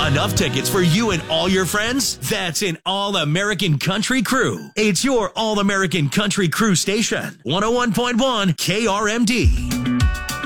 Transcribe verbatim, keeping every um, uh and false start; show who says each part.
Speaker 1: Enough tickets for you and all your friends? That's an All-American Country Crew. It's your All-American Country Crew station. one oh one point one K R M D.